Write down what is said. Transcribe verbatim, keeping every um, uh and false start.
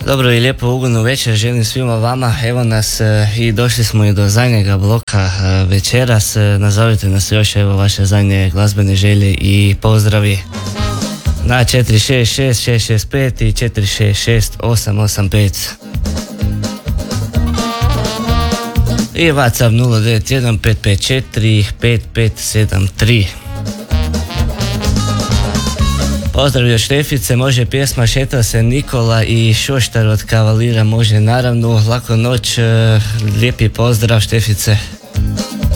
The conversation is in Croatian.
Dobro i lijepo ugodnu večer želim svima vama. Evo nas e, i došli smo i do zadnjega bloka e, večeras. E, nazovite nas još, evo vaše zadnje glazbene želje i pozdravi na četiri šest šest šest šest pet i četiri šest šest osam osam pet. I WhatsApp nula devet jedan pet pet četiri pet pet sedam tri. Pozdrav od Štefice, može pjesma Šeta se Nikola i Šoštar od Kavalira, može naravno. Laku noć, lijepi pozdrav Štefice.